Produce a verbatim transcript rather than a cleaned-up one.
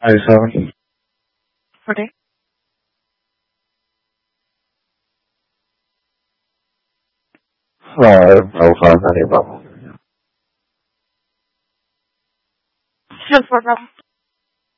ninety-seven. forty. Uh, oh five ninety-one. Just for them.